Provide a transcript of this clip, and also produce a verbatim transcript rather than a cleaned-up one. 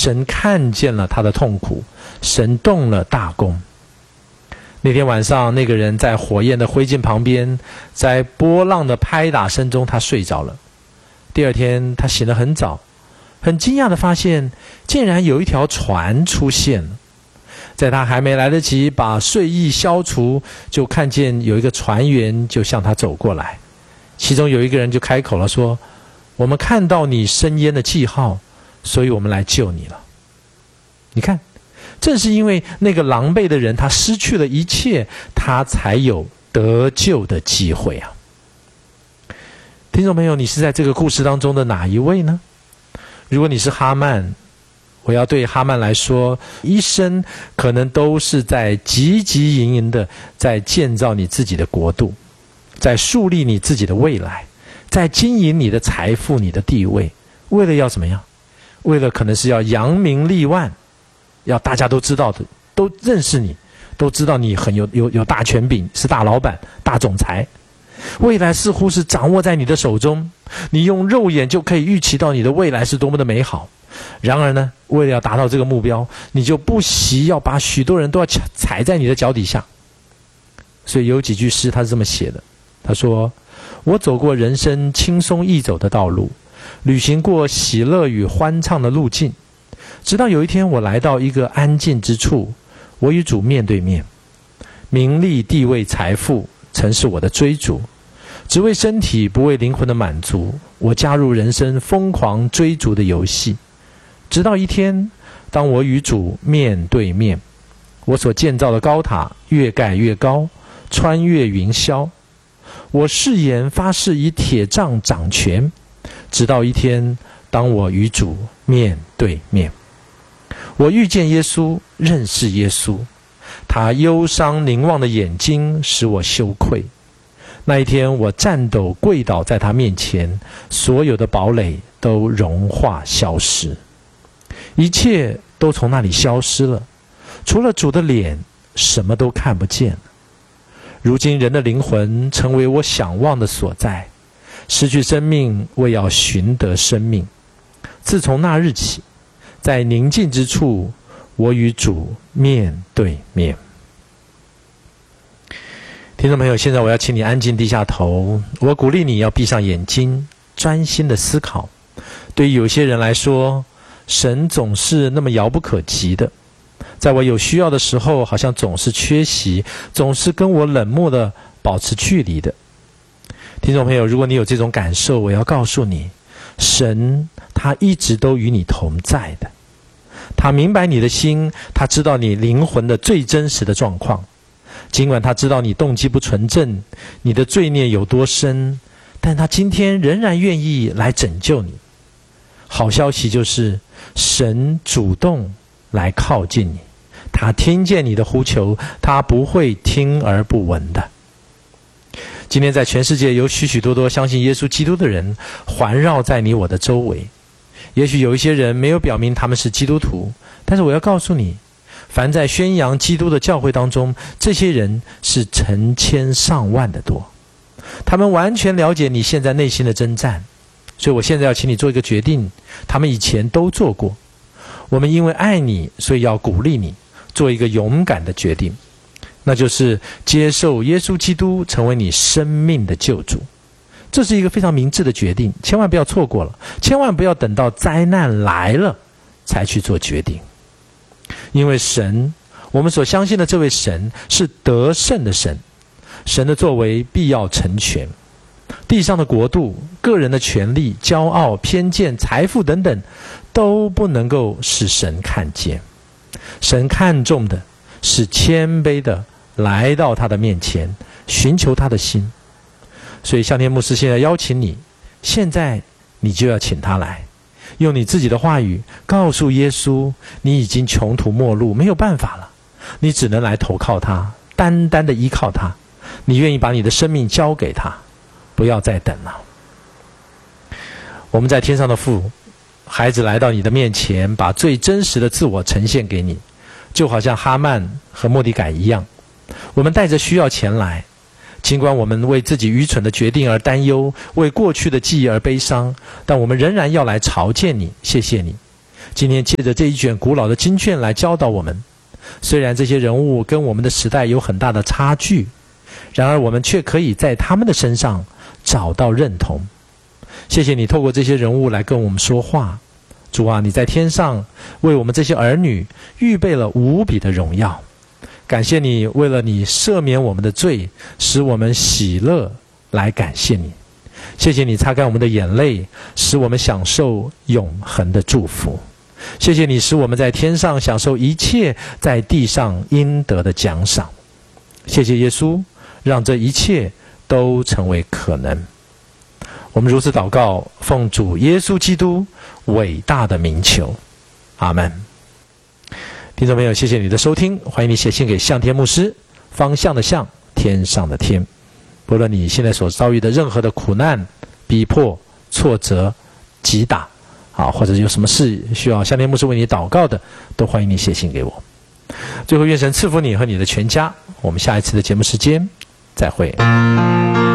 神看见了他的痛苦，神动了大功。那天晚上，那个人在火焰的灰烬旁边，在波浪的拍打声中，他睡着了。第二天他醒得很早，很惊讶地发现竟然有一条船出现了。在他还没来得及把睡意消除，就看见有一个船员就向他走过来，其中有一个人就开口了，说：我们看到你深渊的记号，所以我们来救你了。你看，正是因为那个狼狈的人，他失去了一切，他才有得救的机会啊！听众朋友，你是在这个故事当中的哪一位呢？如果你是哈曼，我要对哈曼来说，一生可能都是在汲汲营营的在建造你自己的国度，在树立你自己的未来，在经营你的财富、你的地位，为了要怎么样？为了可能是要扬名立万，要大家都知道的，都认识你，都知道你很有有有大权柄，是大老板、大总裁。未来似乎是掌握在你的手中，你用肉眼就可以预期到你的未来是多么的美好。然而呢，为了要达到这个目标，你就不惜要把许多人都要踩在你的脚底下。所以有几句诗他是这么写的，他说：我走过人生轻松易走的道路，旅行过喜乐与欢畅的路径，直到有一天我来到一个安静之处，我与主面对面。名利、地位、财富曾是我的追逐，只为身体不为灵魂的满足，我加入人生疯狂追逐的游戏。直到一天，当我与主面对面，我所建造的高塔越盖越高，穿越云霄。我誓言发誓以铁杖掌权，直到一天，当我与主面对面，我遇见耶稣，认识耶稣，他忧伤凝望的眼睛使我羞愧。那一天，我颤抖跪倒在他面前，所有的堡垒都融化消失，一切都从那里消失了，除了主的脸，什么都看不见了。如今人的灵魂成为我想望的所在，失去生命为要寻得生命。自从那日起，在宁静之处，我与主面对面。听众朋友，现在我要请你安静低下头，我鼓励你要闭上眼睛，专心的思考。对于有些人来说，神总是那么遥不可及的，在我有需要的时候，好像总是缺席，总是跟我冷漠的保持距离的。听众朋友，如果你有这种感受，我要告诉你，神他一直都与你同在的，他明白你的心，他知道你灵魂的最真实的状况。尽管他知道你动机不纯正，你的罪孽有多深，但他今天仍然愿意来拯救你。好消息就是，神主动来靠近你，他听见你的呼求，他不会听而不闻的。今天在全世界有许许多多相信耶稣基督的人环绕在你我的周围，也许有一些人没有表明他们是基督徒，但是我要告诉你，凡在宣扬基督的教会当中，这些人是成千上万的多，他们完全了解你现在内心的征战。所以我现在要请你做一个决定，他们以前都做过。我们因为爱你，所以要鼓励你做一个勇敢的决定，那就是接受耶稣基督成为你生命的救主。这是一个非常明智的决定，千万不要错过了，千万不要等到灾难来了才去做决定。因为神，我们所相信的这位神是得胜的神，神的作为必要成全。地上的国度、个人的权利、骄傲、偏见、财富等等，都不能够使神看见。神看重的是谦卑的来到他的面前，寻求他的心。所以向天牧师现在邀请你，现在你就要请他来，用你自己的话语告诉耶稣，你已经穷途末路，没有办法了，你只能来投靠他，单单的依靠他，你愿意把你的生命交给他，不要再等了。我们在天上的父，孩子来到你的面前，把最真实的自我呈现给你，就好像哈曼和末底改一样，我们带着需要前来，尽管我们为自己愚蠢的决定而担忧，为过去的记忆而悲伤，但我们仍然要来朝见你，谢谢你。 今天借着这一卷古老的经卷来教导我们，虽然这些人物跟我们的时代有很大的差距，然而我们却可以在他们的身上找到认同。谢谢你透过这些人物来跟我们说话。主啊，你在天上为我们这些儿女预备了无比的荣耀。感谢你为了你赦免我们的罪，使我们喜乐来感谢你。谢谢你擦干我们的眼泪，使我们享受永恒的祝福。谢谢你使我们在天上享受一切在地上应得的奖赏。谢谢耶稣，让这一切都成为可能。我们如此祷告，奉主耶稣基督伟大的名求，阿们。听众朋友，谢谢你的收听，欢迎你写信给向天牧师，方向的向，天上的天。不论你现在所遭遇的任何的苦难、逼迫、挫折、击打，啊，或者有什么事需要向天牧师为你祷告的，都欢迎你写信给我。最后，愿神赐福你和你的全家。我们下一次的节目时间再会。